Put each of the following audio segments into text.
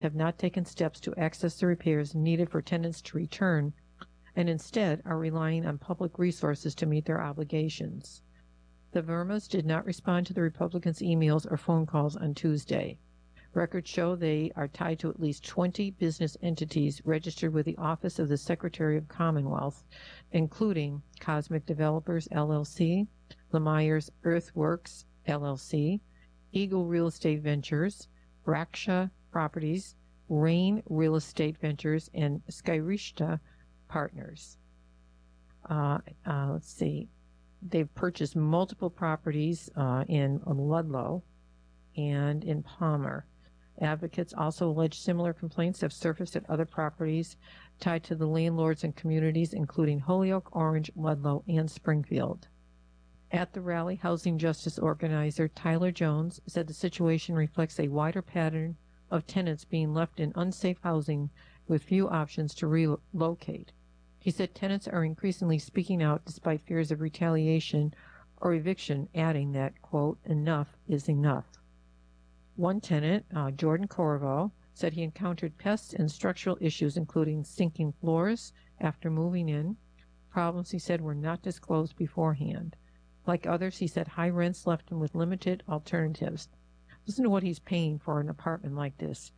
have not taken steps to access the repairs needed for tenants to return and instead are relying on public resources to meet their obligations. The Vermas did not respond to the Republicans' emails or phone calls on Tuesday. Records show they are tied to at least 20 business entities registered with the Office of the Secretary of Commonwealth, including Cosmic Developers, LLC, Lemeyer's Earthworks, LLC, Eagle Real Estate Ventures, Raksha Properties, Rain Real Estate Ventures, and Skyrishta Partners. Let's see. They've purchased multiple properties in Ludlow and in Palmer. Advocates also allege similar complaints have surfaced at other properties tied to the landlords and communities, including Holyoke, Orange, Ludlow, and Springfield. At the rally, housing justice organizer Tyler Jones said the situation reflects a wider pattern of tenants being left in unsafe housing with few options to relocate. He said tenants are increasingly speaking out despite fears of retaliation or eviction, adding that, quote, enough is enough. One tenant, Jordan Corvo, said he encountered pests and structural issues, including sinking floors after moving in. Problems, he said, were not disclosed beforehand. Like others, he said high rents left him with limited alternatives. Listen to what he's paying for an apartment like this,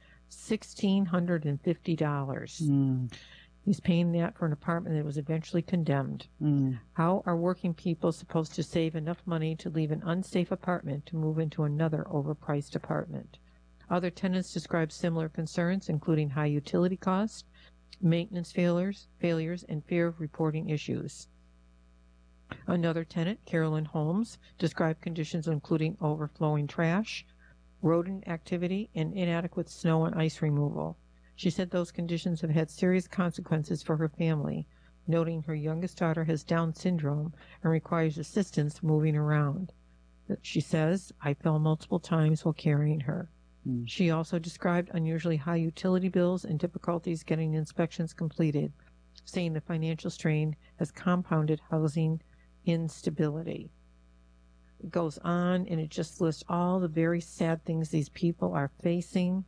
$1,650. He's paying that for an apartment that was eventually condemned. How are working people supposed to save enough money to leave an unsafe apartment to move into another overpriced apartment? Other tenants describe similar concerns, including high utility costs, maintenance failures, and fear of reporting issues. Another tenant, Carolyn Holmes, described conditions including overflowing trash, rodent activity, and inadequate snow and ice removal. She said those conditions have had serious consequences for her family, noting her youngest daughter has Down syndrome and requires assistance moving around. She says, I fell multiple times while carrying her. She also described unusually high utility bills and difficulties getting inspections completed, saying the financial strain has compounded housing instability. It goes on, and it just lists all the very sad things these people are facing.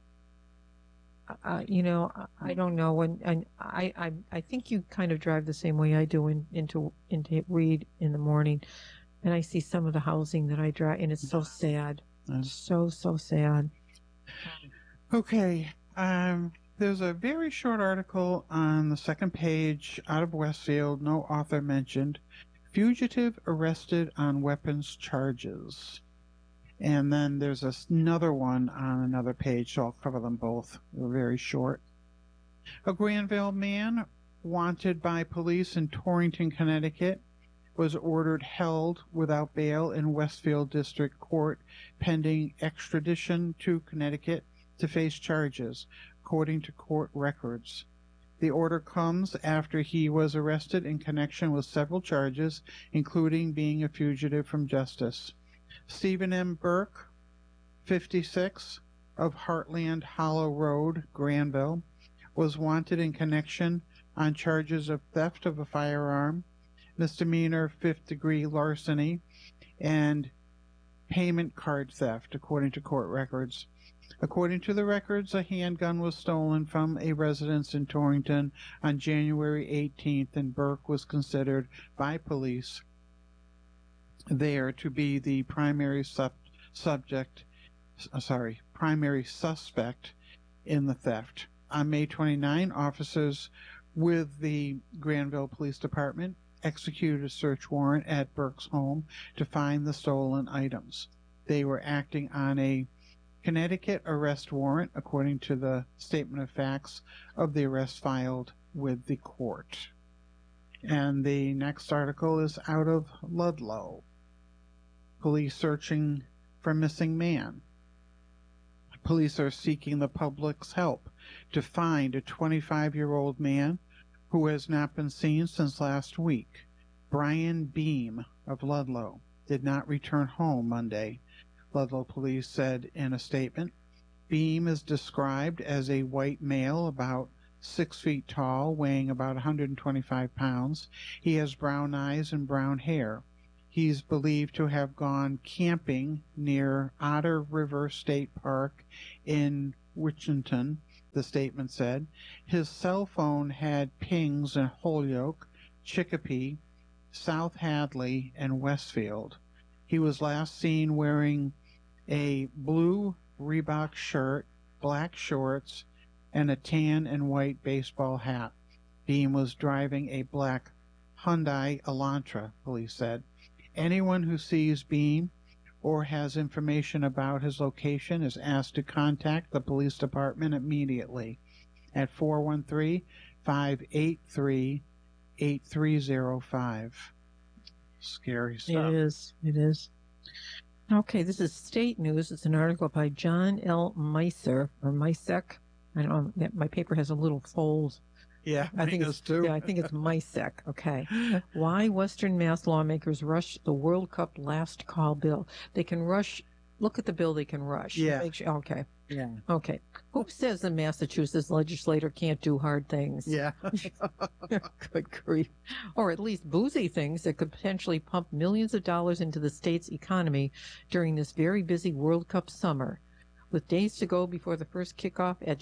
I don't know, and I think you kind of drive the same way I do into Reed in the morning, and I see some of the housing that I drive, and it's so sad, so sad. Okay, there's a very short article on the second page out of Westfield, no author mentioned. Fugitive arrested on weapons charges. And then there's another one on another page, so I'll cover them both. They're very short. A Granville man wanted by police in Torrington, Connecticut, was ordered held without bail in Westfield District Court pending extradition to Connecticut to face charges, according to court records. The order comes after he was arrested in connection with several charges, including being a fugitive from justice. Stephen M. Burke, 56, of Heartland Hollow Road, Granville, was wanted in connection on charges of theft of a firearm, misdemeanor fifth-degree larceny, and payment card theft, according to court records. According to the records, a handgun was stolen from a residence in Torrington on January 18th, and Burke was considered by police there to be the primary suspect in the theft. On May 29, officers with the Granville Police Department executed a search warrant at Burke's home to find the stolen items. They were acting on a Connecticut arrest warrant, according to the statement of facts of the arrest filed with the court. And the next article is out of Ludlow. Police searching for missing man. Police are seeking the public's help to find a 25-year-old man who has not been seen since last week. Brian Beam of Ludlow did not return home Monday, Ludlow police said in a statement. Beam is described as a white male about 6 feet tall, weighing about 125 pounds. He has brown eyes and brown hair. He's believed to have gone camping near Otter River State Park in Wichita the statement said. His cell phone had pings in Holyoke, Chicopee, South Hadley, and Westfield. He was last seen wearing a blue Reebok shirt, black shorts, and a tan and white baseball hat. Beam was driving a black Hyundai Elantra, police said. Anyone who sees Beam or has information about his location is asked to contact the police department immediately at 413-583-8305. Scary stuff. It is. Okay, this is state news. It's an article by John L. Meiser, or Misek. I don't know, my paper has a little fold. Yeah, I think it's too. Yeah, I think it's Misek. Okay. Why Western Mass lawmakers rush the World Cup last call bill. They can rush. Look at the bill they can rush. Yeah. Okay. Yeah. Okay. Who says the Massachusetts legislator can't do hard things? Yeah. Good grief. Or at least boozy things that could potentially pump millions of dollars into the state's economy during this very busy World Cup summer. With days to go before the first kickoff at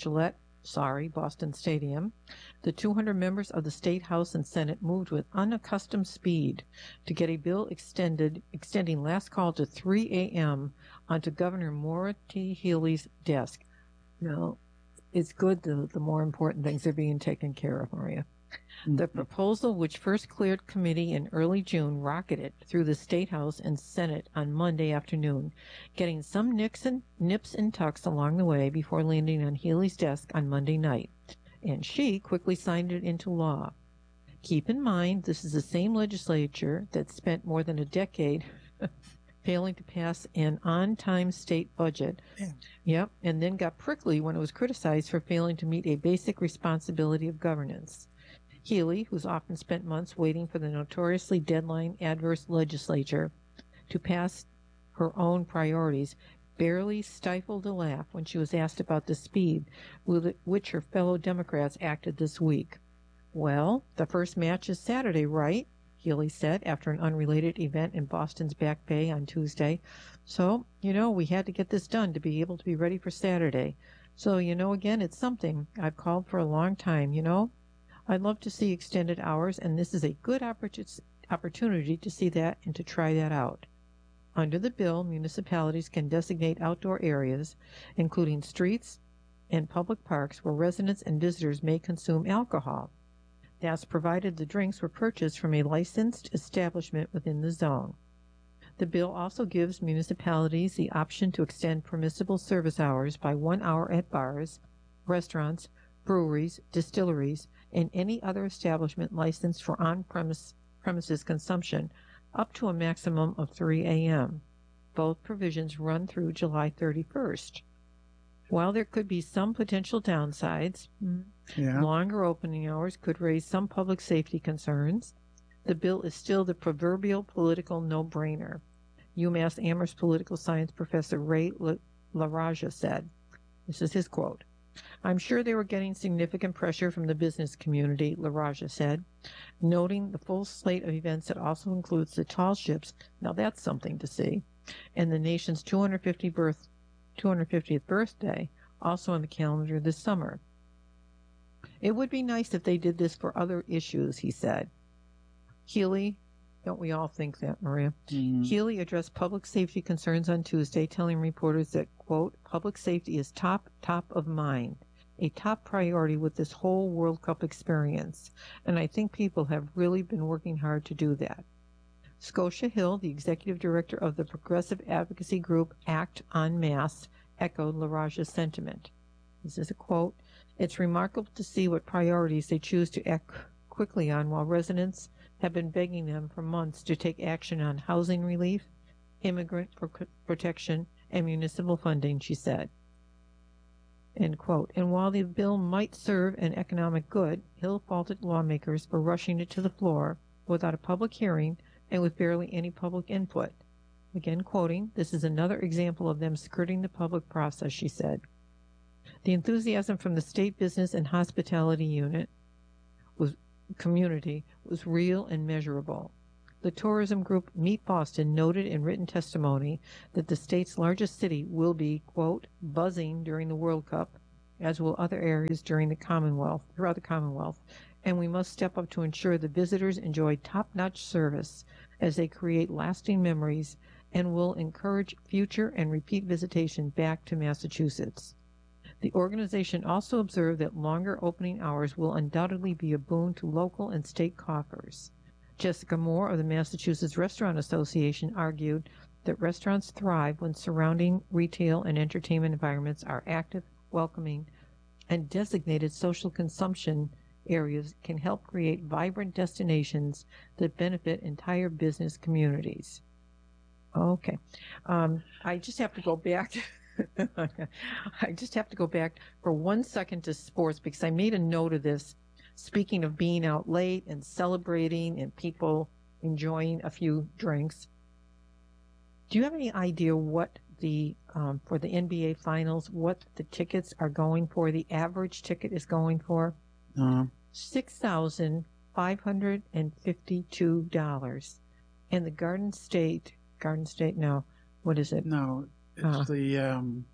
Boston Stadium, the 200 members of the State House and Senate moved with unaccustomed speed to get a bill extending last call to 3 a.m. onto Governor Maura T. Healey's desk. Now, it's good the more important things are being taken care of, Maria. Mm-hmm. The proposal, which first cleared committee in early June, rocketed through the State House and Senate on Monday afternoon, getting some nips and tucks along the way before landing on Healey's desk on Monday night, and she quickly signed it into law. Keep in mind, this is the same legislature that spent more than a decade failing to pass an on-time state budget. Yeah. Yep, and then got prickly when it was criticized for failing to meet a basic responsibility of governance. Healey, who's often spent months waiting for the notoriously deadline-adverse legislature to pass her own priorities, barely stifled a laugh when she was asked about the speed with which her fellow Democrats acted this week. Well, the first match is Saturday, right? Healey said after an unrelated event in Boston's Back Bay on Tuesday. So, we had to get this done to be able to be ready for Saturday. So, again, it's something I've called for a long time, I'd love to see extended hours, and this is a good opportunity to see that and to try that out. Under the bill, municipalities can designate outdoor areas, including streets and public parks, where residents and visitors may consume alcohol. That's provided the drinks were purchased from a licensed establishment within the zone. The bill also gives municipalities the option to extend permissible service hours by 1 hour at bars, restaurants, breweries, distilleries, and any other establishment licensed for on-premises consumption up to a maximum of 3 a.m. Both provisions run through July 31st. While there could be some potential downsides, longer opening hours could raise some public safety concerns. The bill is still the proverbial political no-brainer. UMass Amherst political science professor Ray LaRaja said, this is his quote, "I'm sure they were getting significant pressure from the business community," LaRaja said, noting the full slate of events that also includes the tall ships, now that's something to see, and the nation's 250th birthday, also on the calendar this summer. It would be nice if they did this for other issues, he said. Healey, don't we all think that, Maria? Healey addressed public safety concerns on Tuesday, telling reporters that, quote, public safety is top of mind, a top priority with this whole World Cup experience, and I think people have really been working hard to do that. Scotia Hill, the executive director of the progressive advocacy group Act en Masse, echoed LaRaja's sentiment. This is a quote, "It's remarkable to see what priorities they choose to act quickly on while residents have been begging them for months to take action on housing relief, immigrant protection, and municipal funding," she said. End quote. And while the bill might serve an economic good, Hill faulted lawmakers for rushing it to the floor without a public hearing and with barely any public input. Again quoting, "This is another example of them skirting the public process," she said. The enthusiasm from the state business and hospitality community was real and measurable. The tourism group Meet Boston noted in written testimony that the state's largest city will be, quote, buzzing during the World Cup, as will other areas throughout the Commonwealth, and we must step up to ensure the visitors enjoy top-notch service as they create lasting memories and will encourage future and repeat visitation back to Massachusetts. The organization also observed that longer opening hours will undoubtedly be a boon to local and state coffers. Jessica Moore of the Massachusetts Restaurant Association argued that restaurants thrive when surrounding retail and entertainment environments are active, welcoming, and designated social consumption areas can help create vibrant destinations that benefit entire business communities. Okay. I just have to go back. I just have to go back for 1 second to sports because I made a note of this. Speaking of being out late and celebrating and people enjoying a few drinks, do you have any idea what the for the NBA Finals, what the tickets are going for? The average ticket is going for $6,552, and the Garden State. No, what is it? No, it's the.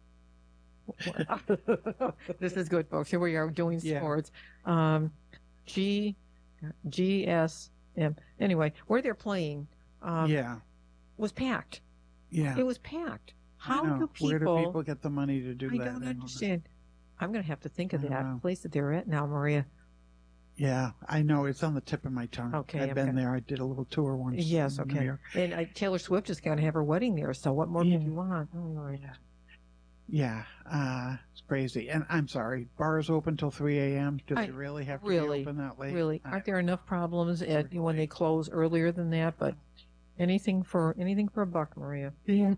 This is good, folks. Here we are doing sports. GSM. Anyway, where they're playing. Was packed. Yeah, it was packed. How do people? Where do people get the money to do that? I don't understand. I'm going to have to think of that place that they're at now, Maria. Yeah, I know. It's on the tip of my tongue. Okay, I've been there. I did a little tour once. Yes, okay. And Taylor Swift is going to have her wedding there, so what more could you want? Oh, yeah. It's crazy. And I'm sorry, bars open till 3 a.m.? Do they really have to be open that late? Really? Aren't there enough problems when they close earlier than that? But anything for a buck, Maria. Yeah.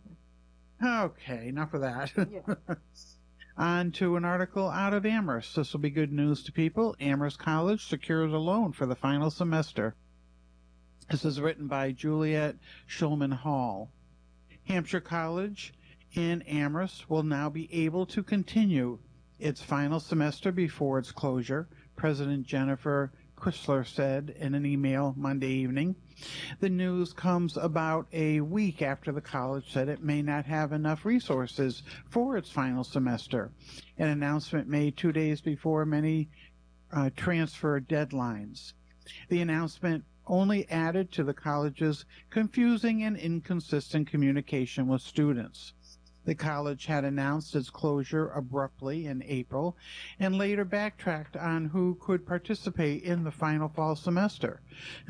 Okay, enough of that. Yeah. On to an article out of Amherst. This will be good news to people. Amherst College secures a loan for the final semester. This is written by Juliet Schulman Hall. Hampshire College in Amherst will now be able to continue its final semester before its closure, President Jennifer Chrysler said in an email Monday evening. The news comes about a week after the college said it may not have enough resources for its final semester, an announcement made 2 days before many transfer deadlines. The announcement only added to the college's confusing and inconsistent communication with students. The college had announced its closure abruptly in April and later backtracked on who could participate in the final fall semester.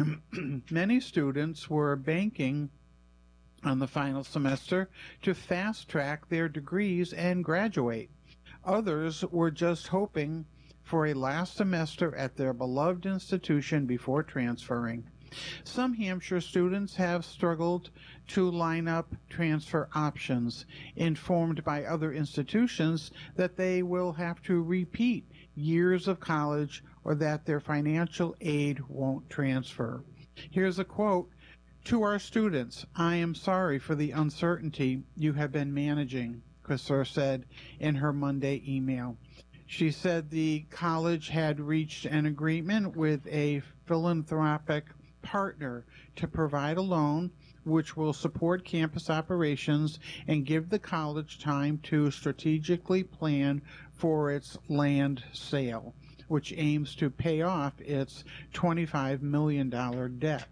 Many students were banking on the final semester to fast-track their degrees and graduate. Others were just hoping for a last semester at their beloved institution before transferring. Some Hampshire students have struggled to line up transfer options, informed by other institutions that they will have to repeat years of college or that their financial aid won't transfer. Here's a quote. "To our students, I am sorry for the uncertainty you have been managing," Chrysler said in her Monday email. She said the college had reached an agreement with a philanthropic partner to provide a loan which will support campus operations and give the college time to strategically plan for its land sale, which aims to pay off its $25 million debt.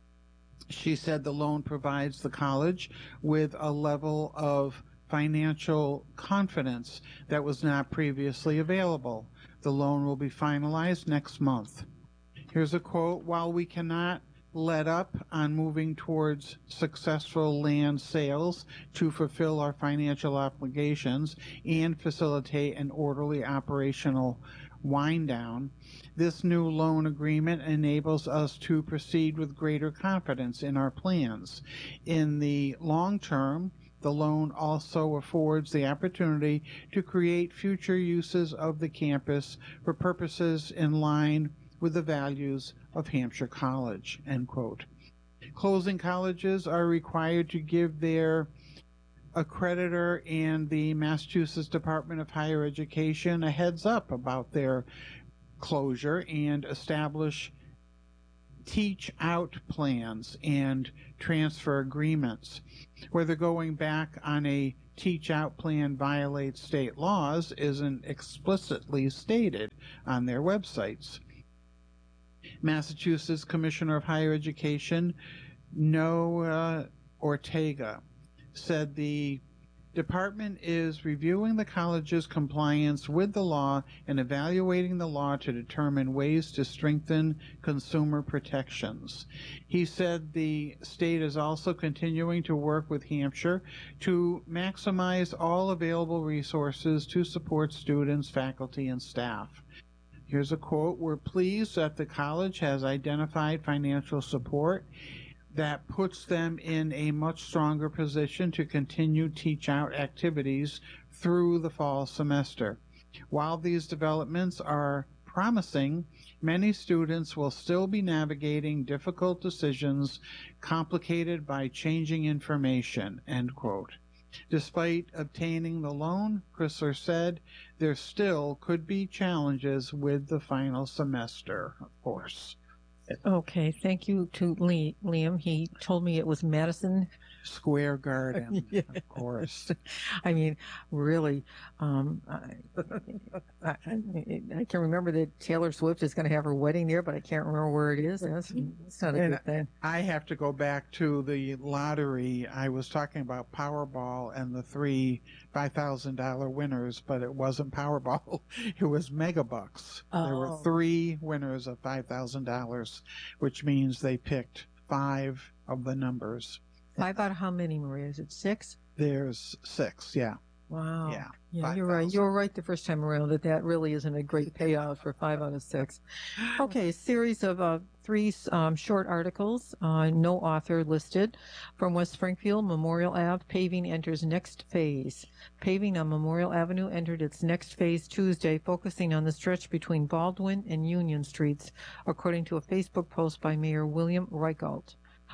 She said the loan provides the college with a level of financial confidence that was not previously available. The loan will be finalized next month. Here's a quote. "While we cannot let up on moving towards successful land sales to fulfill our financial obligations and facilitate an orderly operational wind down, this new loan agreement enables us to proceed with greater confidence in our plans. In the long term, the loan also affords the opportunity to create future uses of the campus for purposes in line with the values of Hampshire College," end quote. Closing colleges are required to give their accreditor and the Massachusetts Department of Higher Education a heads up about their closure and establish teach-out plans and transfer agreements. Whether going back on a teach-out plan violates state laws isn't explicitly stated on their websites. Massachusetts Commissioner of Higher Education, Noah Ortega, said the department is reviewing the college's compliance with the law and evaluating the law to determine ways to strengthen consumer protections. He said the state is also continuing to work with Hampshire to maximize all available resources to support students, faculty, and staff. Here's a quote: "We're pleased that the college has identified financial support that puts them in a much stronger position to continue teach-out activities through the fall semester. While these developments are promising, many students will still be navigating difficult decisions complicated by changing information," end quote. Despite obtaining the loan, Chrysler said, there still could be challenges with the final semester, of course. Okay, thank you to Liam. He told me it was Madison Square Garden, Yeah. Of course. I mean, really, I can remember that Taylor Swift is going to have her wedding there, but I can't remember where it is. That's not a good thing. I have to go back to the lottery. I was talking about Powerball and the three $5,000 winners, but it wasn't Powerball. It was Megabucks. There were 3 winners of $5,000, which means they picked 5 of the numbers. 5 out of how many, Maria? Is it 6? There's 6, yeah. Wow. Yeah, you're right. You were right the first time around that really isn't a great payout for 5 out of 6. Okay, a series of 3 short articles, no author listed. From West Springfield, Memorial Ave, paving enters next phase. Paving on Memorial Avenue entered its next phase Tuesday, focusing on the stretch between Baldwin and Union Streets, according to a Facebook post by Mayor William Reichelt.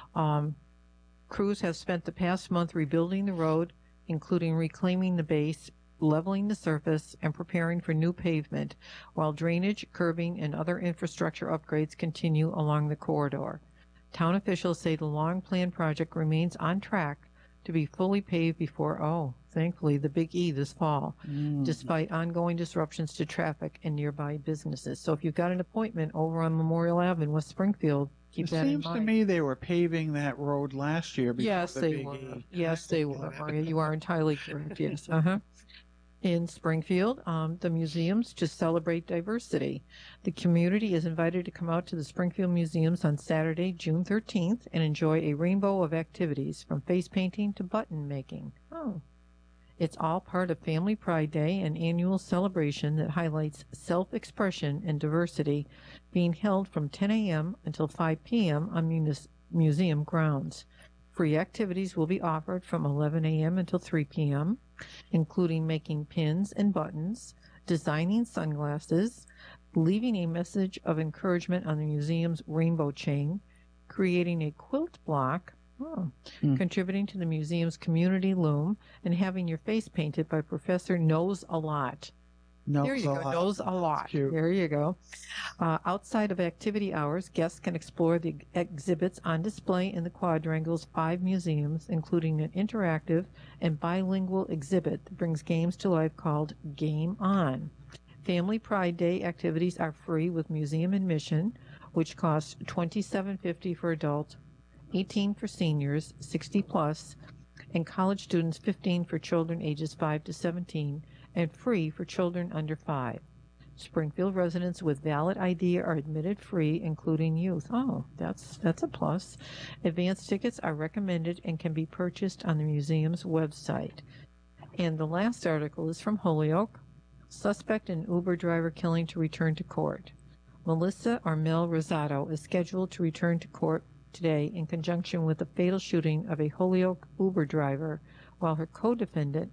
Crews have spent the past month rebuilding the road, including reclaiming the base, leveling the surface, and preparing for new pavement, while drainage, curbing, and other infrastructure upgrades continue along the corridor. Town officials say the long-planned project remains on track to be fully paved before, thankfully, the Big E this fall, despite ongoing disruptions to traffic and nearby businesses. So if you've got an appointment over on Memorial Ave in West Springfield, keep that in mind. It seems to me they were paving that road last year before the Big E. Yes, they were, Maria. You are entirely correct, yes. In Springfield, the museums to celebrate diversity. The community is invited to come out to the Springfield Museums on Saturday, June 13th, and enjoy a rainbow of activities, from face painting to button making. It's all part of Family Pride Day, an annual celebration that highlights self-expression and diversity, being held from 10 a.m. until 5 p.m. on museum grounds. Free activities will be offered from 11 a.m. until 3 p.m., including making pins and buttons, designing sunglasses, leaving a message of encouragement on the museum's rainbow chain, creating a quilt block, contributing to the museum's community loom, and having your face painted by Professor Knows a Lot. There you go. Knows a lot. There you go. Outside of activity hours, guests can explore the exhibits on display in the Quadrangle's 5 museums, including an interactive and bilingual exhibit that brings games to life called Game On. Family Pride Day activities are free with museum admission, which costs $27.50 for adults, $18 for seniors, 60 plus, and college students $15 for children ages 5 to 17, and free for children under 5. Springfield residents with valid ID are admitted free, including youth. That's a plus. Advance tickets are recommended and can be purchased on the museum's website. And the last article is from Holyoke. Suspect in Uber driver killing to return to court. Melissa Armel Rosado is scheduled to return to court today in conjunction with the fatal shooting of a Holyoke Uber driver, while her co-defendant,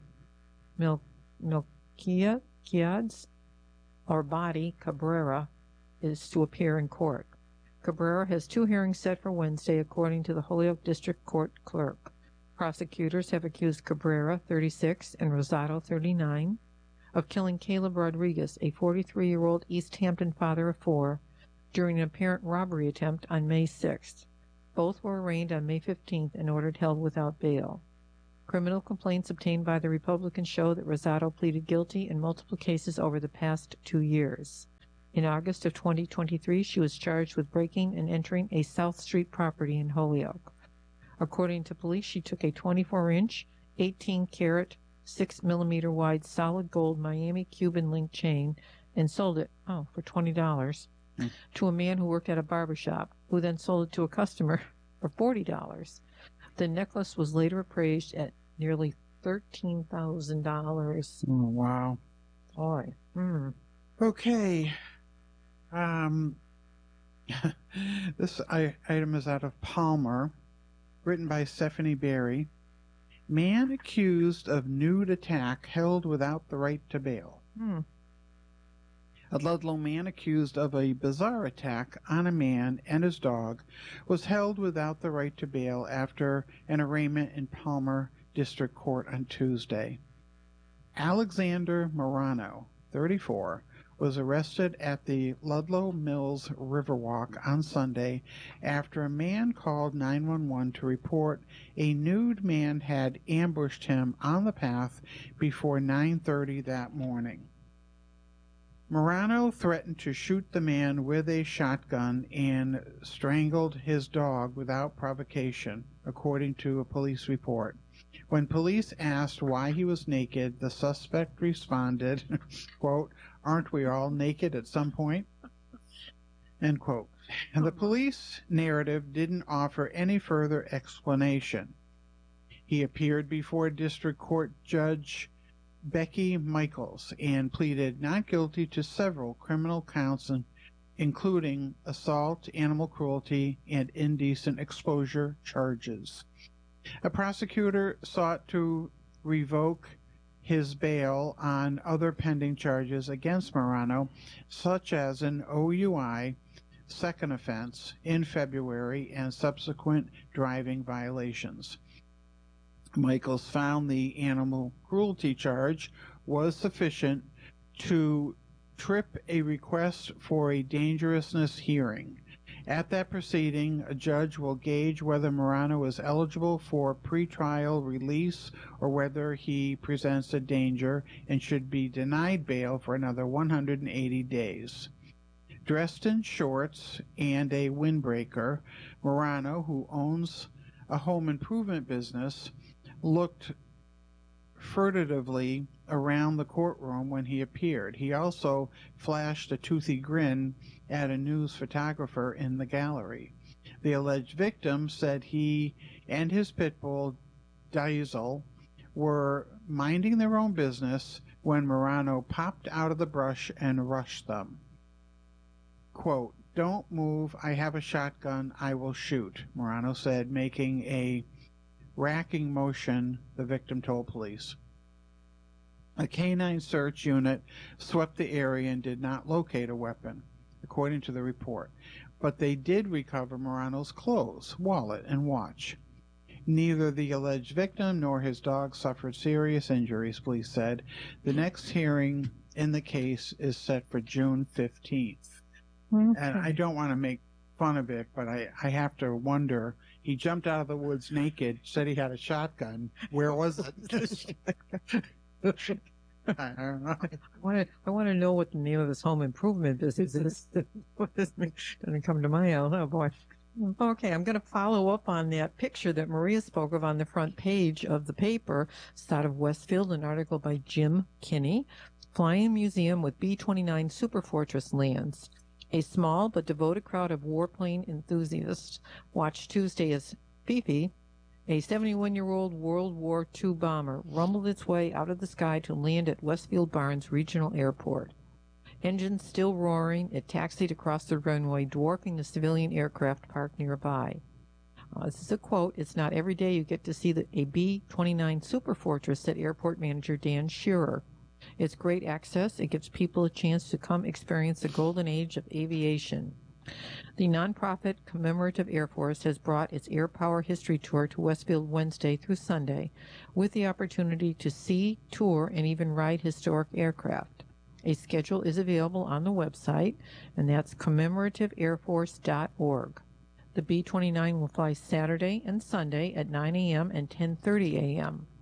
Milkia Kiads, or Body Cabrera, is to appear in court. Cabrera has 2 hearings set for Wednesday, according to the Holyoke District Court clerk. Prosecutors have accused Cabrera, 36, and Rosado, 39, of killing Caleb Rodriguez, a 43-year-old East Hampton father of 4, during an apparent robbery attempt on May 6th. Both were arraigned on May 15th and ordered held without bail. Criminal complaints obtained by the Republicans show that Rosado pleaded guilty in multiple cases over the past 2 years. In August of 2023, she was charged with breaking and entering a South Street property in Holyoke. According to police, she took a 24-inch, 18-carat, 6mm wide solid gold Miami Cuban link chain and sold it, for $20 to a man who worked at a barbershop, who then sold it to a customer for $40. The necklace was later appraised at nearly $13,000. Oh, wow. Boy. Okay. This item is out of Palmer, written by Stephanie Berry. Man accused of nude attack held without the right to bail. A Ludlow man accused of a bizarre attack on a man and his dog was held without the right to bail after an arraignment in Palmer District Court on Tuesday. Alexander Morano, 34, was arrested at the Ludlow Mills Riverwalk on Sunday after a man called 911 to report a nude man had ambushed him on the path before 9:30 that morning. Morano threatened to shoot the man with a shotgun and strangled his dog without provocation, according to a police report. When police asked why he was naked, the suspect responded, quote, "Aren't we all naked at some point?" End quote. And the police narrative didn't offer any further explanation. He appeared before District Court Judge Becky Michaels and pleaded not guilty to several criminal counts, including assault, animal cruelty, and indecent exposure charges. A prosecutor sought to revoke his bail on other pending charges against Morano, such as an OUI, second offense, in February and subsequent driving violations. Michaels found the animal cruelty charge was sufficient to trip a request for a dangerousness hearing. At that proceeding, a judge will gauge whether Morano is eligible for pretrial release or whether he presents a danger and should be denied bail for another 180 days. Dressed in shorts and a windbreaker, Morano, who owns a home improvement business, looked furtively around the courtroom when he appeared. He also flashed a toothy grin at a news photographer in the gallery. The alleged victim said he and his pit bull, Diesel, were minding their own business when Morano popped out of the brush and rushed them. Quote, "Don't move, I have a shotgun, I will shoot," Morano said, making a racking motion, the victim told police. A canine search unit swept the area and did not locate a weapon, according to the report, but they did recover Morano's clothes, wallet, and watch. Neither the alleged victim nor his dog suffered serious injuries, police said. The next hearing in the case is set for June 15th. Okay. And I don't want to make fun of it, but I have to wonder, he jumped out of the woods naked, said he had a shotgun. Where was it? I don't know. I want to know what the name of this home improvement business is. What doesn't come to my house? Oh boy. Okay, I'm going to follow up on that picture that Maria spoke of on the front page of the paper. It's out of Westfield, an article by Jim Kinney. Flying Museum with B-29 Superfortress lands. A small but devoted crowd of warplane enthusiasts watched Tuesday as Fifi, a 71-year-old World War II bomber, rumbled its way out of the sky to land at Westfield Barnes Regional Airport. Engines still roaring, it taxied across the runway, dwarfing the civilian aircraft parked nearby. This is a quote, "It's not every day you get to see a B-29 Superfortress," said airport manager Dan Shearer. "It's great access. It gives people a chance to come experience the golden age of aviation." The nonprofit Commemorative Air Force has brought its Air Power History Tour to Westfield Wednesday through Sunday, with the opportunity to see, tour, and even ride historic aircraft. A schedule is available on the website, and that's commemorativeairforce.org. The B-29 will fly Saturday and Sunday at 9 a.m. and 10:30 a.m.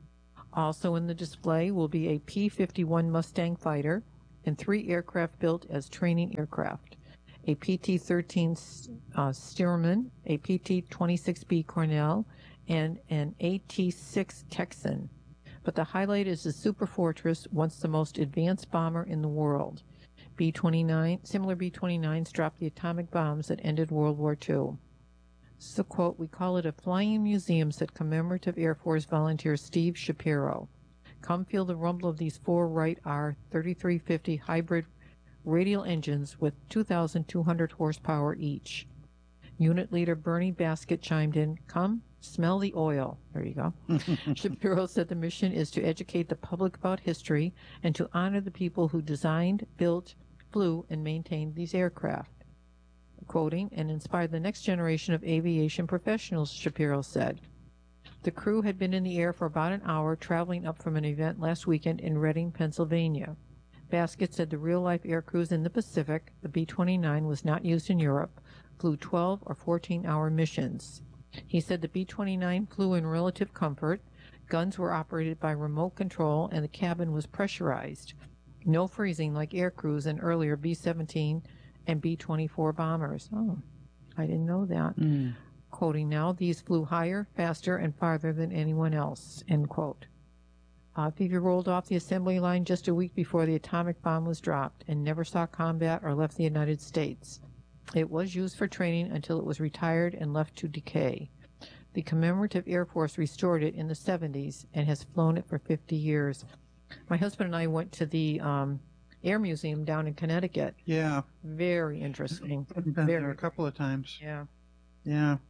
Also in the display will be a P-51 Mustang fighter and 3 aircraft built as training aircraft, a PT-13 Stearman, a PT-26B Cornell, and an AT-6 Texan. But the highlight is the Super Fortress, once the most advanced bomber in the world. Similar B-29s dropped the atomic bombs that ended World War II. So, quote, "We call it a flying museum," said Commemorative Air Force volunteer Steve Shapiro. "Come feel the rumble of these 4 Wright R-3350 hybrid radial engines with 2,200 horsepower each." Unit leader Bernie Baskett chimed in, "Come, smell the oil." There you go. Shapiro said the mission is to educate the public about history and to honor the people who designed, built, flew, and maintained these aircraft. Quoting, "and inspired the next generation of aviation professionals," Shapiro said. The crew had been in the air for about an hour, traveling up from an event last weekend in Reading, Pennsylvania. Baskett said the real-life air crews in the Pacific, the B-29 was not used in Europe, flew 12 or 14-hour missions. He said the B-29 flew in relative comfort, guns were operated by remote control, and the cabin was pressurized. No freezing like air crews and earlier B-17 and B-24 bombers. Oh, I didn't know that. Quoting now, "These flew higher, faster, and farther than anyone else," end quote. Phoebe rolled off the assembly line just a week before the atomic bomb was dropped and never saw combat or left the United States. It was used for training until it was retired and left to decay. The Commemorative Air Force restored it in the 70s and has flown it for 50 years. My husband and I went to the Air Museum down in Connecticut. Yeah. Very interesting. I've been there a couple of times. Yeah. Yeah.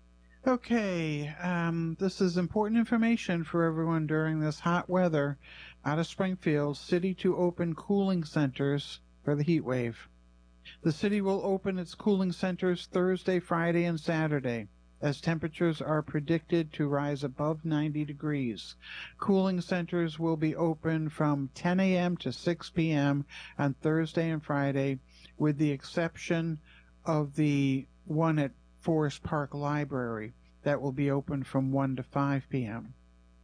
Okay, this is important information for everyone during this hot weather. Out of Springfield, city to open cooling centers for the heat wave. The city will open its cooling centers Thursday, Friday, and Saturday, as temperatures are predicted to rise above 90 degrees. Cooling centers will be open from 10 a.m. to 6 p.m. on Thursday and Friday, with the exception of the one at Forest Park Library that will be open from 1 to 5 p.m.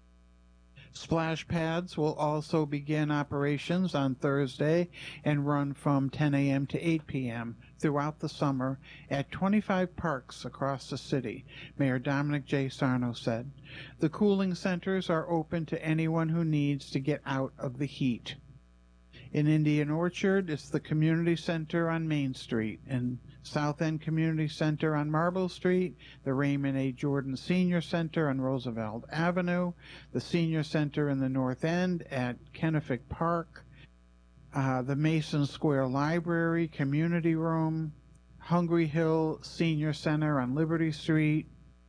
Splash pads will also begin operations on Thursday and run from 10 a.m. to 8 p.m. throughout the summer at 25 parks across the city, Mayor Dominic J. Sarno said. The cooling centers are open to anyone who needs to get out of the heat. In Indian Orchard, it's the Community Center on Main Street. In South End Community Center on Marble Street, the Raymond A. Jordan Senior Center on Roosevelt Avenue, the Senior Center in the North End at Kennefic Park, the Mason Square Library Community Room, Hungry Hill Senior Center on Liberty Street,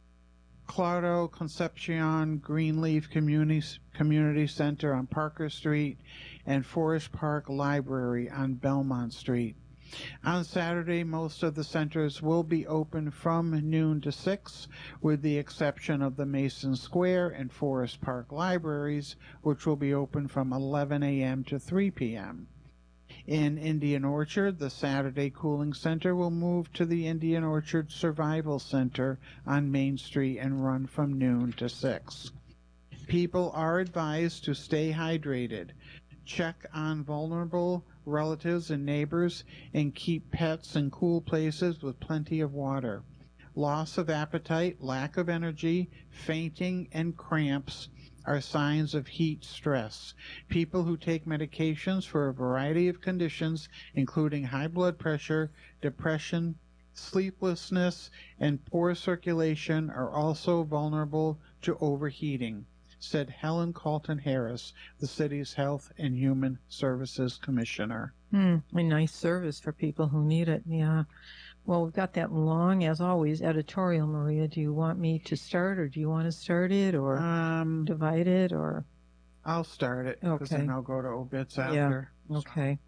Claudio Concepcion Greenleaf Community Center on Parker Street, and Forest Park Library on Belmont Street. On Saturday, most of the centers will be open from noon to 6, with the exception of the Mason Square and Forest Park Libraries, which will be open from 11 a.m. to 3 p.m. In Indian Orchard, the Saturday Cooling Center will move to the Indian Orchard Survival Center on Main Street and run from noon to 6. People are advised to stay hydrated, check on vulnerable relatives and neighbors, and keep pets in cool places with plenty of water. Loss of appetite, lack of energy, fainting, and cramps are signs of heat stress. People who take medications for a variety of conditions, including high blood pressure, depression, sleeplessness, and poor circulation, are also vulnerable to overheating, said Helen Colton Harris, the city's Health and Human Services Commissioner. A nice service for people who need it, yeah. Well, we've got that long, as always, editorial, Maria. Do you want me to start, or do you want to start it, or divide it, or? I'll start it, because then I'll go to obits after. Yeah, okay.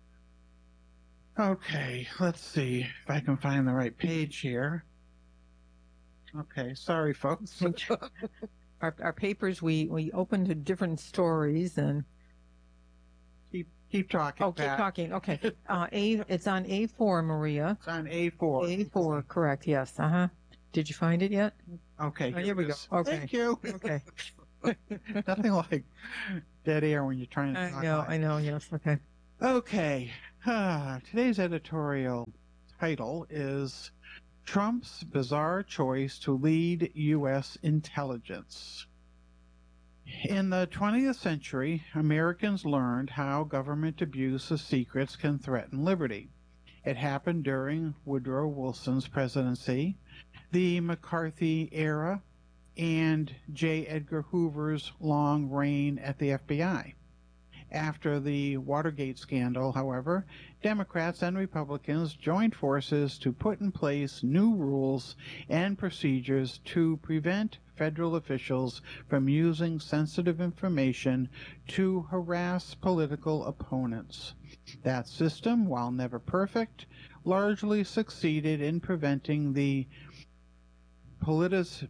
Okay, let's see if I can find the right page here. Okay, sorry, folks. Our papers, we opened to different stories, and keep talking. Oh, keep talking. Okay. It's on A4, Maria. It's on A4. A4, correct. Yes. Did you find it yet? Okay. Here we go. Okay. Thank you. Okay. Nothing like dead air when you're trying to talk live. I know, yes, okay. Okay. Today's editorial title is Trump's Bizarre Choice to Lead U.S. Intelligence. In the 20th century, Americans learned how government abuse of secrets can threaten liberty. It happened during Woodrow Wilson's presidency, the McCarthy era, and J. Edgar Hoover's long reign at the FBI. After the Watergate scandal, however, Democrats and Republicans joined forces to put in place new rules and procedures to prevent federal officials from using sensitive information to harass political opponents. That system, while never perfect, largely succeeded in preventing the there's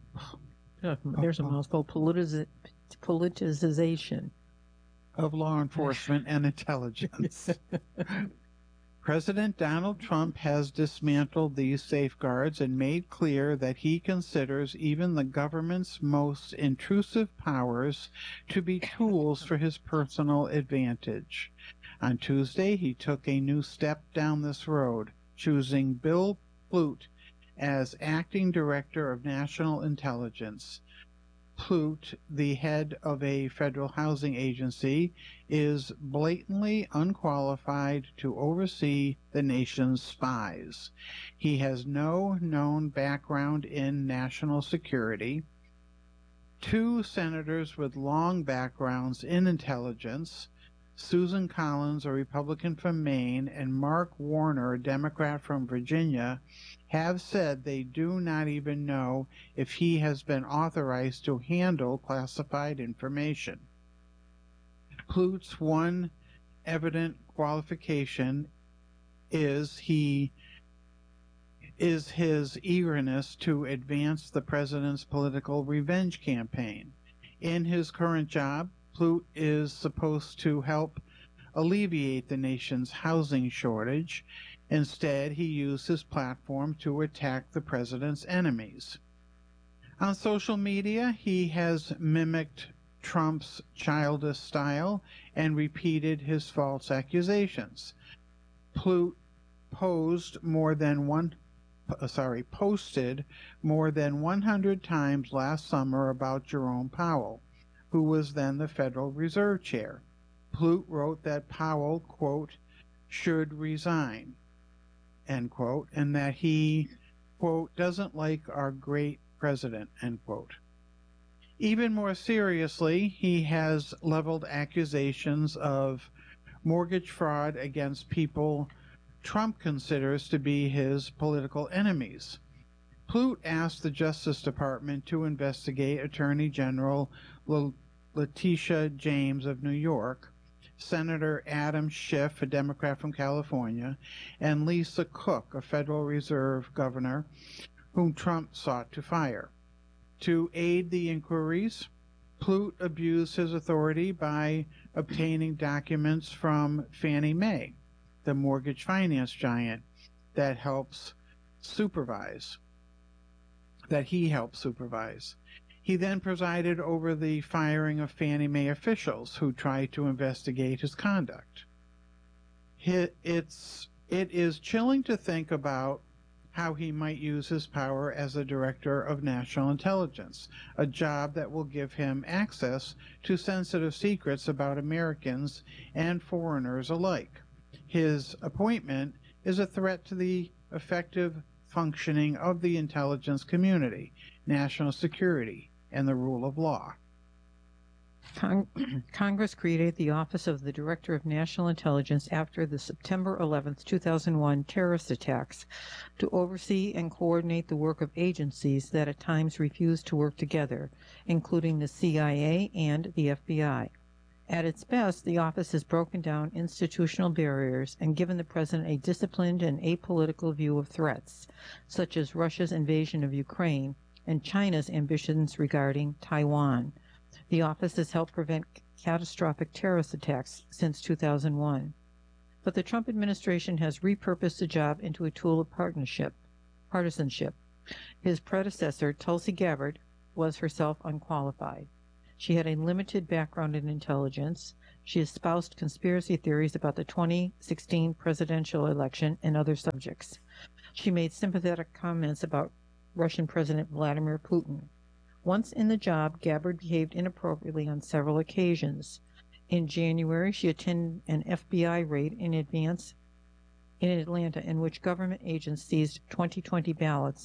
a mouthful, politicization of law enforcement and intelligence. President Donald Trump has dismantled these safeguards and made clear that he considers even the government's most intrusive powers to be tools for his personal advantage. On Tuesday, he took a new step down this road, choosing Bill Plute as acting director of national intelligence. Plute, the head of a federal housing agency, is blatantly unqualified to oversee the nation's spies. He has no known background in national security. Two senators with long backgrounds in intelligence, Susan Collins, a Republican from Maine, and Mark Warner, a Democrat from Virginia, have said they do not even know if he has been authorized to handle classified information. Plute's one evident qualification is his eagerness to advance the president's political revenge campaign. In his current job, Plute is supposed to help alleviate the nation's housing shortage. Instead, he used his platform to attack the president's enemies. On social media, he has mimicked Trump's childish style and repeated his false accusations. Plute posted more than 100 times last summer about Jerome Powell, who was then the Federal Reserve Chair. Plute wrote that Powell, quote, should resign, end quote, and that he, quote, doesn't like our great president, end quote. Even more seriously, he has leveled accusations of mortgage fraud against people Trump considers to be his political enemies. Plute asked the Justice Department to investigate Attorney General Letitia James of New York, Senator Adam Schiff, a Democrat from California, and Lisa Cook, a Federal Reserve governor, whom Trump sought to fire. To aid the inquiries, Plute abused his authority by obtaining documents from Fannie Mae, the mortgage finance giant that he helps supervise. He then presided over the firing of Fannie Mae officials who tried to investigate his conduct. It is chilling to think about how he might use his power as a director of national intelligence, a job that will give him access to sensitive secrets about Americans and foreigners alike. His appointment is a threat to the effective functioning of the intelligence community, national security, and the rule of law. Congress created the Office of the Director of National Intelligence after the September 11, 2001 terrorist attacks to oversee and coordinate the work of agencies that at times refused to work together, including the CIA and the FBI. At its best, the office has broken down institutional barriers and given the president a disciplined and apolitical view of threats, such as Russia's invasion of Ukraine and China's ambitions regarding Taiwan. The office has helped prevent catastrophic terrorist attacks since 2001. But the Trump administration has repurposed the job into a tool of partisanship. His predecessor, Tulsi Gabbard, was herself unqualified. She had a limited background in intelligence. She espoused conspiracy theories about the 2016 presidential election and other subjects. She made sympathetic comments about Russian President Vladimir Putin. Once in the job, Gabbard behaved inappropriately on several occasions. In January, she attended an FBI raid in Atlanta in which government agents seized 2020 ballots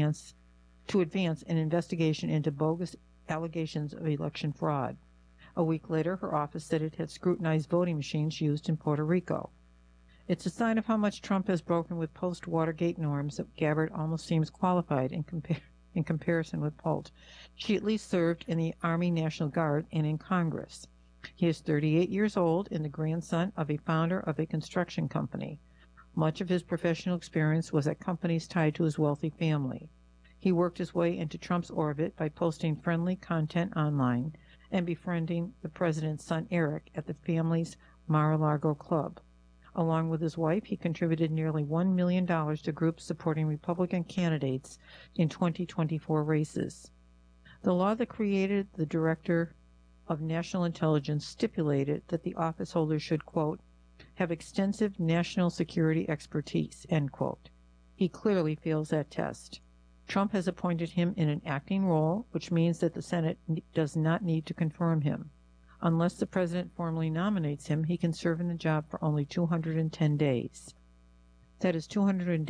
to advance an investigation into bogus allegations of election fraud. A week later, her office said it had scrutinized voting machines used in Puerto Rico. It's a sign of how much Trump has broken with post-Watergate norms that Gabbard almost seems qualified in comparison with Pult. She at least served in the Army National Guard and in Congress. He is 38 years old and the grandson of a founder of a construction company. Much of his professional experience was at companies tied to his wealthy family. He worked his way into Trump's orbit by posting friendly content online and befriending the president's son Eric at the family's Mar-a-Lago club. Along with his wife, he contributed nearly $1 million to groups supporting Republican candidates in 2024 races. The law that created the Director of National Intelligence stipulated that the office holder should, quote, have extensive national security expertise, end quote. He clearly fails that test. Trump has appointed him in an acting role, which means that the Senate does not need to confirm him. Unless the president formally nominates him, he can serve in the job for only 210 days. That is 210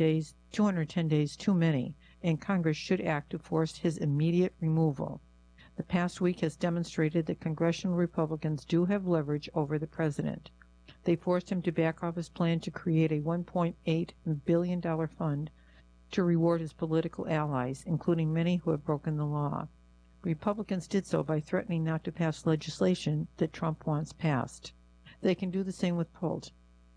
days too many, and Congress should act to force his immediate removal. The past week has demonstrated that congressional Republicans do have leverage over the president. They forced him to back off his plan to create a $1.8 billion fund to reward his political allies, including many who have broken the law. Republicans did so by threatening not to pass legislation that Trump wants passed. They can do the same with Pult.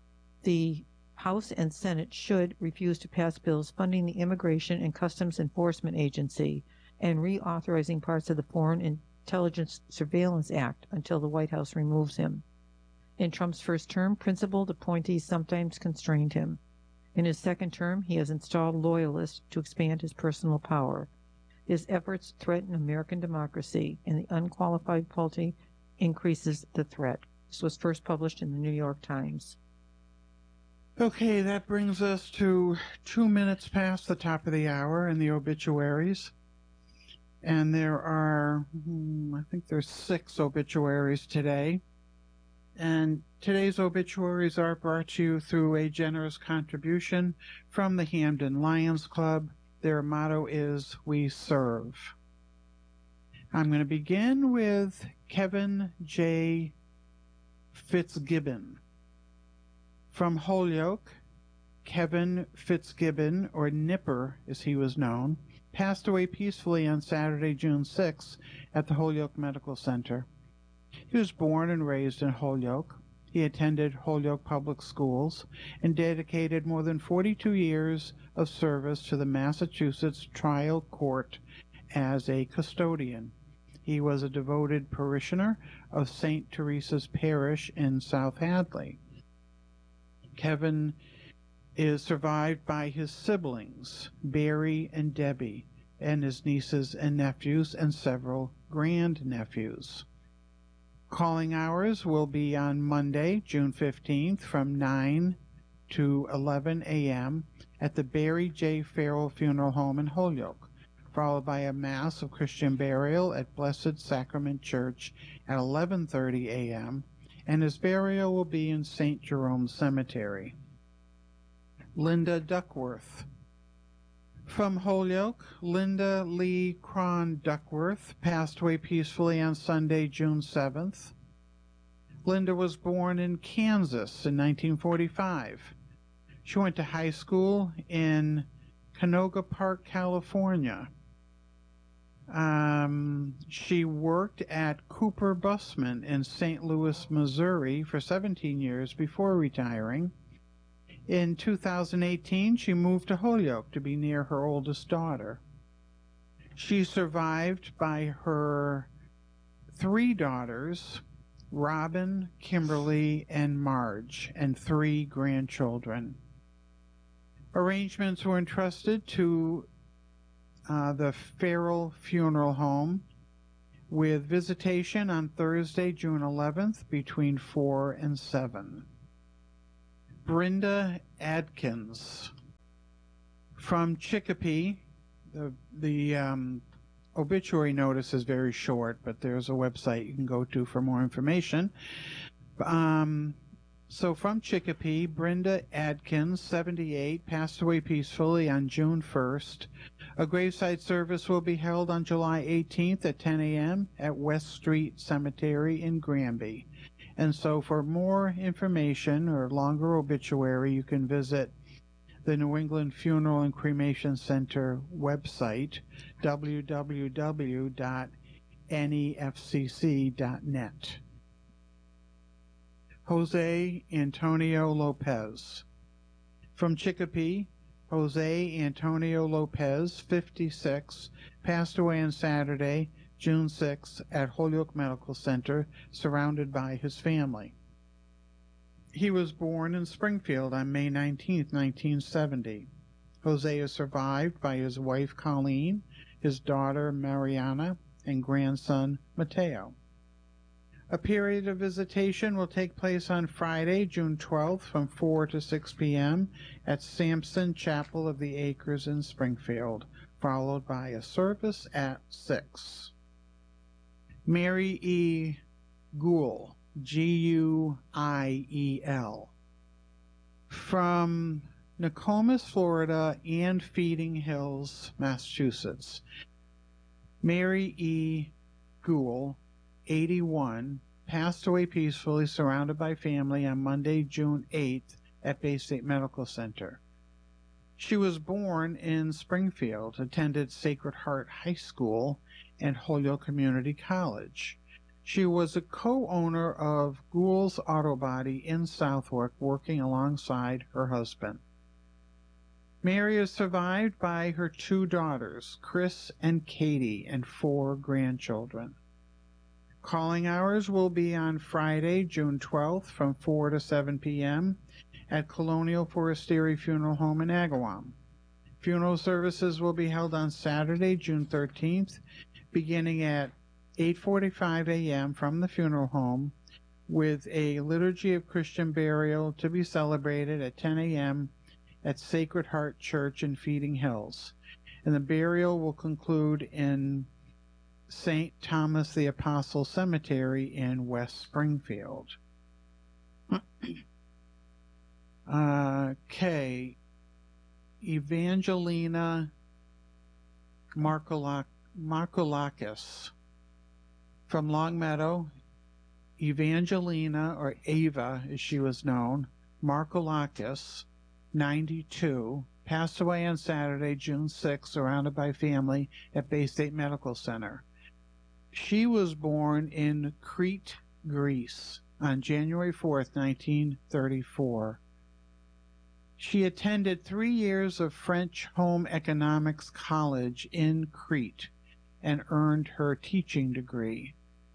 The House and Senate should refuse to pass bills funding the Immigration and Customs Enforcement Agency and reauthorizing parts of the Foreign Intelligence Surveillance Act until the White House removes him. In Trump's first term, principled appointees sometimes constrained him. In his second term, he has installed loyalists to expand his personal power. His efforts threaten American democracy, and the unqualified Pulte increases the threat. This was first published in the New York Times. Okay, that brings us to 2 minutes past the top of the hour in the obituaries. And there are, I think there's 6 obituaries today. And today's obituaries are brought to you through a generous contribution from the Hamden Lions Club. Their motto is, "We serve." I'm going to begin with Kevin J. Fitzgibbon. From Holyoke, Kevin Fitzgibbon, or Nipper as he was known, passed away peacefully on Saturday, June 6, at the Holyoke Medical Center. He was born and raised in Holyoke. He attended Holyoke Public Schools and dedicated more than 42 years of service to the Massachusetts Trial Court as a custodian. He was a devoted parishioner of St. Teresa's Parish in South Hadley. Kevin is survived by his siblings, Barry and Debbie, and his nieces and nephews and several grandnephews. Calling hours will be on Monday, June 15th from 9 to 11 a.m. at the Barry J. Farrell Funeral Home in Holyoke, followed by a Mass of Christian burial at Blessed Sacrament Church at 11:30 a.m., and his burial will be in St. Jerome Cemetery. Linda Duckworth. From Holyoke, Linda Lee Cron Duckworth passed away peacefully on Sunday, June 7th. Linda was born in Kansas in 1945. She went to high school in Canoga Park, California. She worked at Cooper Busman in St. Louis, Missouri for 17 years before retiring. In 2018, she moved to Holyoke to be near her oldest daughter. She's survived by her 3 daughters, Robin, Kimberly, and Marge, and 3 grandchildren. Arrangements were entrusted to the Farrell Funeral Home with visitation on Thursday, June 11th between 4 and 7. Brenda Adkins from Chicopee. The obituary notice is very short, but there's a website you can go to for more information. So from Chicopee, Brenda Adkins, 78, passed away peacefully on June 1st. A graveside service will be held on July 18th at 10 a.m. at West Street Cemetery in Granby. And so for more information or longer obituary, you can visit the New England Funeral and Cremation Center website, www.nefcc.net. Jose Antonio Lopez. From Chicopee, Jose Antonio Lopez, 56, passed away on Saturday, June 6, at Holyoke Medical Center, surrounded by his family. He was born in Springfield on May 19, 1970. Jose is survived by his wife Colleen, his daughter Mariana, and grandson Mateo. A period of visitation will take place on Friday, June 12th from 4 to 6 p.m. at Sampson Chapel of the Acres in Springfield, followed by a service at 6. Mary E. Guiel, Guiel, from Nokomis, Florida, and Feeding Hills, Massachusetts. Mary E. Guiel, 81, passed away peacefully, surrounded by family on Monday, June 8th at Bay State Medical Center. She was born in Springfield, attended Sacred Heart High School and Holyoke Community College. She was a co-owner of Guiel's Auto Body in Southwark, working alongside her husband. Mary is survived by her 2 daughters, Chris and Katie, and 4 grandchildren. Calling hours will be on Friday, June 12th from 4 to 7 p.m. at Colonial Forestieri Funeral Home in Agawam. Funeral services will be held on Saturday, June 13th, beginning at 8:45 a.m. from the funeral home, with a liturgy of Christian burial to be celebrated at 10 a.m. at Sacred Heart Church in Feeding Hills. And the burial will conclude in St. Thomas the Apostle Cemetery in West Springfield. Evangelina Markoulakis from Longmeadow. Evangelina, or Ava as she was known, Markoulakis, 92, passed away on Saturday, June 6, surrounded by family at Bay State Medical Center. She was born in Crete, Greece, on January 4th, 1934. She attended 3 years of French Home Economics College in Crete and earned her teaching degree.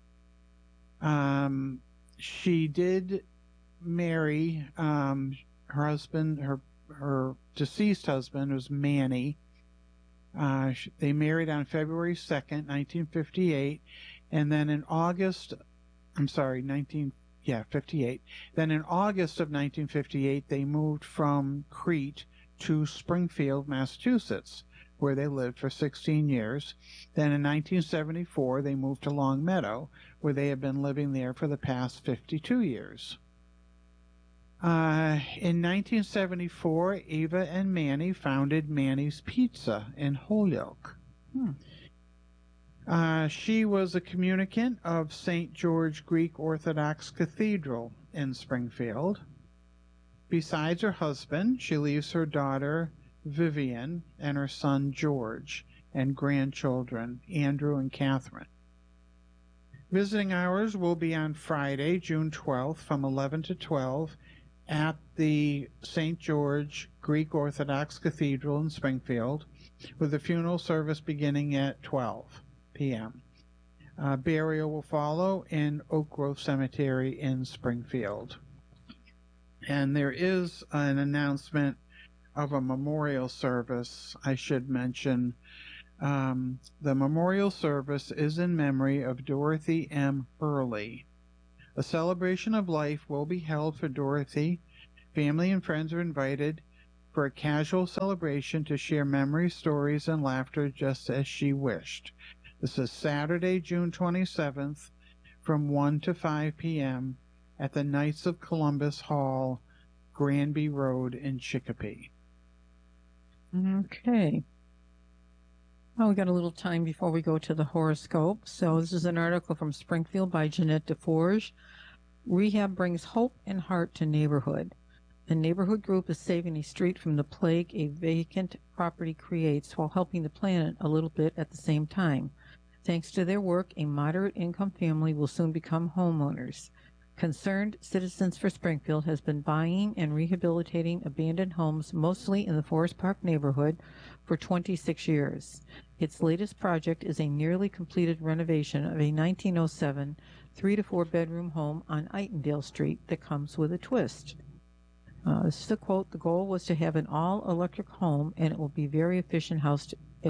She did marry her husband, her deceased husband was Manny. They married on February 2nd, 1958, and then in August, 58. Then in August of 1958, they moved from Crete to Springfield, Massachusetts, where they lived for 16 years. Then in 1974, they moved to Longmeadow, where they have been living there for the past 52 years. In 1974, Ava and Manny founded Manny's Pizza in Holyoke. She was a communicant of St. George Greek Orthodox Cathedral in Springfield. Besides her husband, she leaves her daughter Vivian and her son George and grandchildren Andrew and Catherine. Visiting hours will be on Friday, June 12th from 11 to 12 at the St. George Greek Orthodox Cathedral in Springfield, with the funeral service beginning at 12 p.m. Burial will follow in Oak Grove Cemetery in Springfield. And there is an announcement of a memorial service, I should mention, The memorial service is in memory of Dorothy M. Hurley. A celebration of life will be held for Dorothy. Family and friends are invited for a casual celebration to share memories, stories, and laughter just as she wished. This is Saturday, June 27th from 1 to 5 p.m. at the Knights of Columbus Hall, Granby Road in Chicopee. Okay. Well, we got a little time before we go to the horoscope. So this is an article from Springfield by Jeanette DeForge. Rehab brings hope and heart to neighborhood. A neighborhood group is saving a street from the plague a vacant property creates while helping the planet a little bit at the same time. Thanks to their work, a moderate-income family will soon become homeowners. Concerned Citizens for Springfield has been buying and rehabilitating abandoned homes, mostly in the Forest Park neighborhood, for 26 years. Its latest project is a nearly completed renovation of a 1907 3 to 4 bedroom home on Itondale Street that comes with a twist. This is a quote: "The goal was to have an all-electric home, and it will be a very efficient house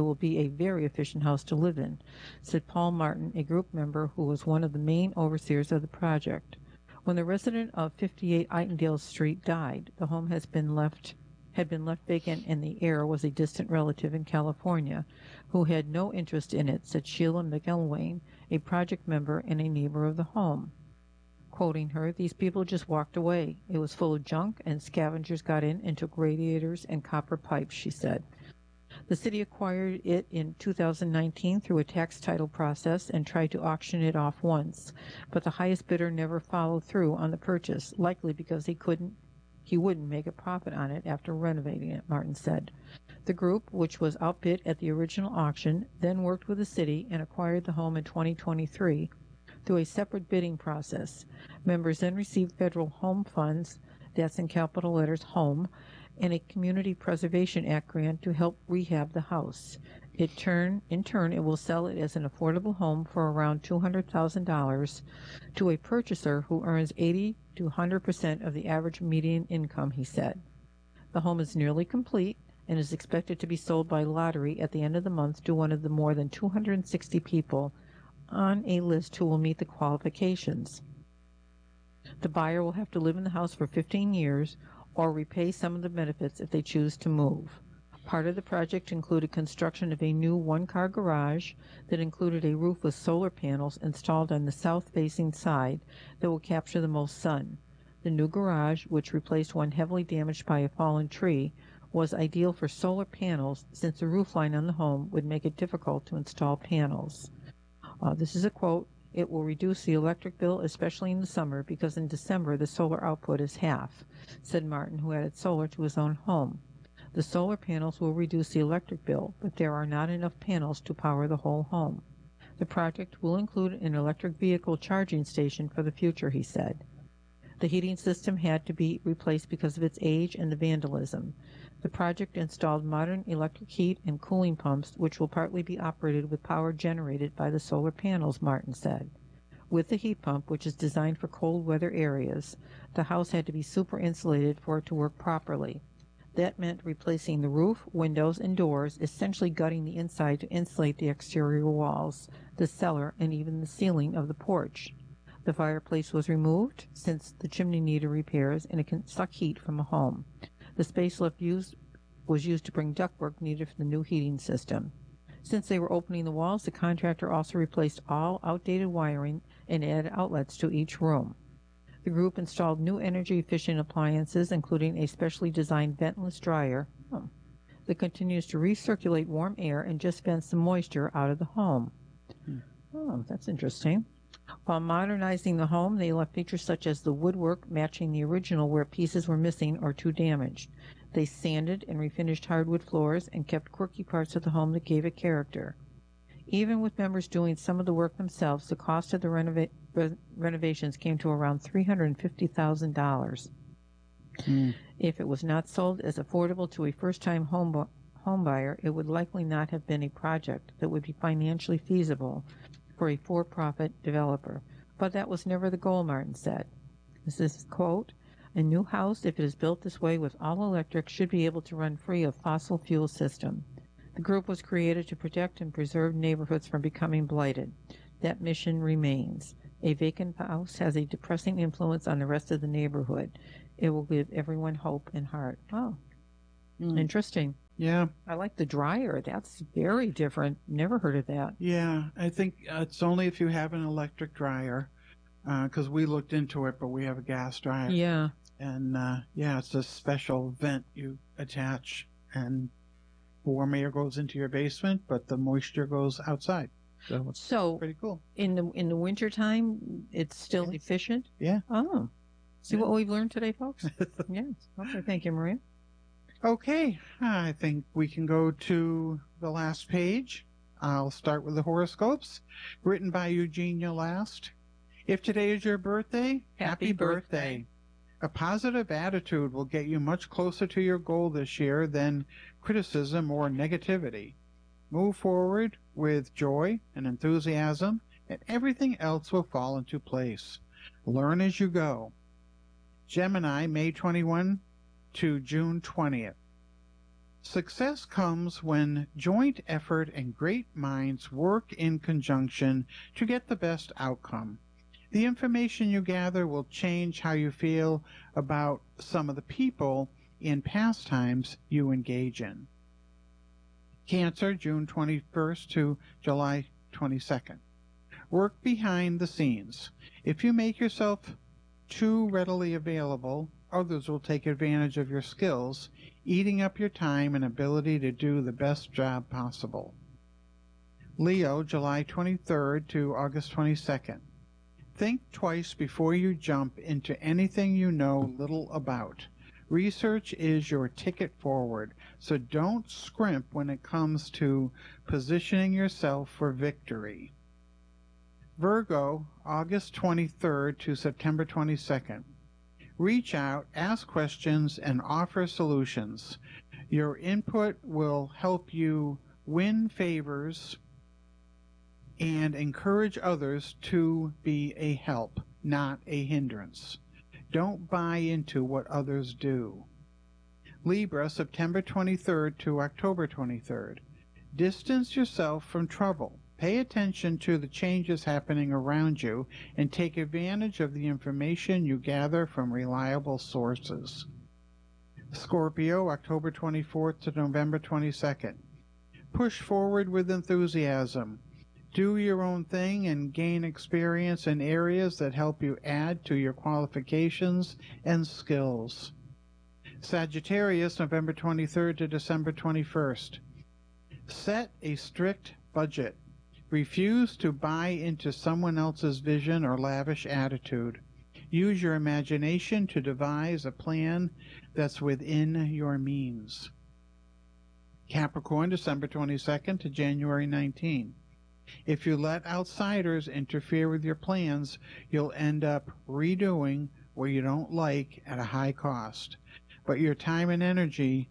to live in," said Paul Martin, a group member who was one of the main overseers of the project. When the resident of 58 Itondale Street died, the home had been left vacant, and the heir was a distant relative in California who had no interest in it, said Sheila McElwain, a project member and a neighbor of the home. Quoting her, "These people just walked away. It was full of junk, and scavengers got in and took radiators and copper pipes," she said. The city acquired it in 2019 through a tax title process and tried to auction it off once, but the highest bidder never followed through on the purchase, likely because he wouldn't make a profit on it after renovating it, Martin said. The group, which was outbid at the original auction, then worked with the city and acquired the home in 2023 through a separate bidding process. Members then received federal home funds, that's in capital letters HOME, and a Community Preservation Act grant to help rehab the house. In turn, it will sell it as an affordable home for around $200,000 to a purchaser who earns 80 to 100% of the average median income, he said. The home is nearly complete and is expected to be sold by lottery at the end of the month to one of the more than 260 people on a list who will meet the qualifications. The buyer will have to live in the house for 15 years or repay some of the benefits if they choose to move. Part of the project included construction of a new one-car garage that included a roof with solar panels installed on the south-facing side that will capture the most sun. The new garage, which replaced one heavily damaged by a fallen tree, was ideal for solar panels since the roofline on the home would make it difficult to install panels. This is a quote: "It will reduce the electric bill, especially in the summer, because in December the solar output is half," said Martin, who added solar to his own home. "The solar panels will reduce the electric bill, but there are not enough panels to power the whole home. The project will include an electric vehicle charging station for the future," he said. The heating system had to be replaced because of its age and the vandalism. The project installed modern electric heat and cooling pumps, which will partly be operated with power generated by the solar panels, Martin said. With the heat pump, which is designed for cold weather areas, the house had to be super insulated for it to work properly. That meant replacing the roof, windows, and doors, essentially gutting the inside to insulate the exterior walls, the cellar, and even the ceiling of the porch. The fireplace was removed since the chimney needed repairs and it can suck heat from a home. The space was used to bring ductwork needed for the new heating system. Since they were opening the walls, the contractor also replaced all outdated wiring and added outlets to each room. The group installed new energy-efficient appliances, including a specially designed ventless dryer that continues to recirculate warm air and just vents the moisture out of the home. Oh, that's interesting. While modernizing the home, they left features such as the woodwork matching the original where pieces were missing or too damaged. They sanded and refinished hardwood floors and kept quirky parts of the home that gave it character. Even with members doing some of the work themselves, the cost of the renovations came to around $350,000. If it was not sold as affordable to a first-time home buyer, it would likely not have been a project that would be financially feasible for a for-profit developer. But that was never the goal, Martin said. This is, quote, "A new house, if it is built this way with all electric, should be able to run free of fossil fuel system. The group was created to protect and preserve neighborhoods from becoming blighted. That mission remains. A vacant house has a depressing influence on the rest of the neighborhood. It will give everyone hope and heart. Oh, interesting. Yeah. I like the dryer. That's very different. Never heard of that. Yeah, I think it's only if you have an electric dryer, because we looked into it, but we have a gas dryer. Yeah. And yeah, it's a special vent you attach, and warm air goes into your basement, but the moisture goes outside. So it's pretty cool. In the wintertime, it's still efficient? Yeah. Oh. See what we've learned today, folks? Yes. Okay, thank you, Maria. Okay, I think we can go to the last page. I'll start with the horoscopes, written by Eugenia Last. If today is your birthday, happy birthday. A positive attitude will get you much closer to your goal this year than criticism or negativity. Move forward with joy and enthusiasm, and everything else will fall into place. Learn as you go. Gemini, May 21 to June 20th. Success comes when joint effort and great minds work in conjunction to get the best outcome. The information you gather will change how you feel about some of the people and pastimes you engage in. Cancer, June 21st to July 22nd. Work behind the scenes. If you make yourself too readily available, others will take advantage of your skills, eating up your time and ability to do the best job possible. Leo, July 23rd to August 22nd. Think twice before you jump into anything you know little about. Research is your ticket forward, so don't scrimp when it comes to positioning yourself for victory. Virgo, August 23rd to September 22nd. Reach out, ask questions, and offer solutions. Your input will help you win favors and encourage others to be a help, not a hindrance. Don't buy into what others do. Libra, September 23rd to October 23rd. Distance yourself from trouble. Pay attention to the changes happening around you and take advantage of the information you gather from reliable sources. Scorpio, October 24th to November 22nd. Push forward with enthusiasm. Do your own thing and gain experience in areas that help you add to your qualifications and skills. Sagittarius, November 23rd to December 21st. Set a strict budget. Refuse to buy into someone else's vision or lavish attitude. Use your imagination to devise a plan that's within your means. Capricorn, December 22nd to January 19th. If you let outsiders interfere with your plans, you'll end up redoing what you don't like at a high cost. Put your time and energy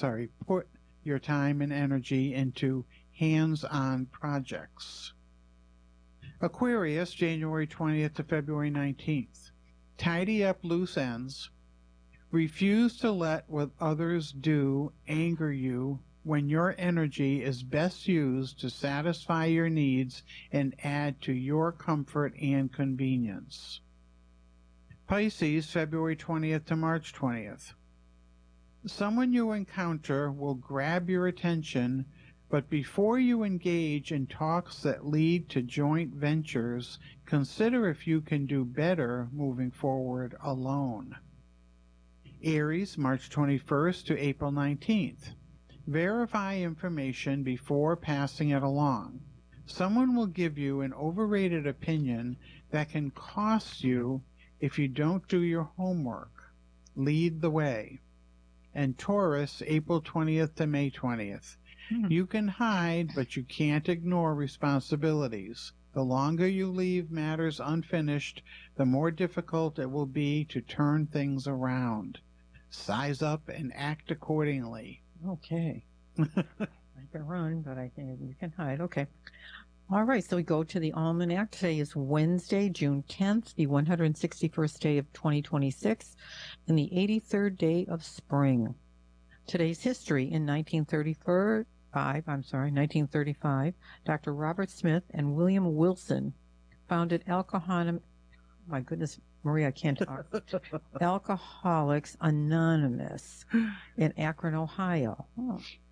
into hands-on projects. Aquarius, January 20th to February 19th. Tidy up loose ends. Refuse to let what others do anger you when your energy is best used to satisfy your needs and add to your comfort and convenience. Pisces, February 20th to March 20th. Someone you encounter will grab your attention, but before you engage in talks that lead to joint ventures, consider if you can do better moving forward alone. Aries, March 21st to April 19th. Verify information before passing it along. Someone will give you an overrated opinion that can cost you if you don't do your homework. Lead the way. And Taurus, April 20th to May 20th. You can hide, but you can't ignore responsibilities. The longer you leave matters unfinished, the more difficult it will be to turn things around. Size up and act accordingly. Okay. I can run, but I think you can hide. Okay. All right. So we go to the almanac. Today is Wednesday, June 10th, the 161st day of 2026, and the 83rd day of spring. Today's history: in 1934, 1935, Dr. Robert Smith and William Wilson founded my goodness, Maria, I can't talk. Alcoholics Anonymous in Akron, Ohio. Oh.